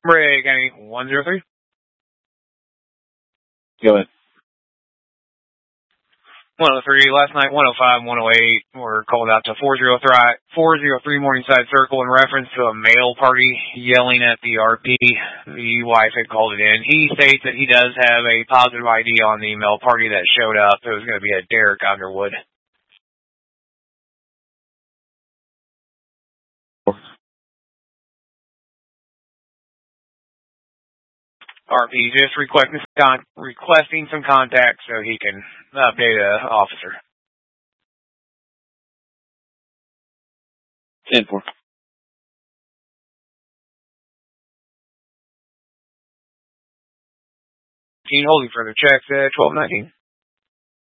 Ray County 103. Go ahead. 103, last night 105, 108 were called out to 403 Morningside Circle in reference to a male party yelling at the RP. The wife had called it in. He states that he does have a positive ID on the male party that showed up. It was going to be a Derek Underwood. RP just requesting some contact so he can update an officer. 10-4. Holding further checks at 1219.